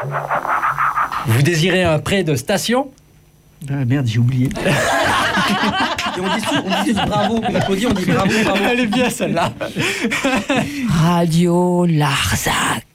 Vous désirez un prêt de station? Ah, merde, j'ai oublié. Et on dit bravo, on applaudit, on dit bravo, bravo. Elle est bien celle-là. Radio Larzac.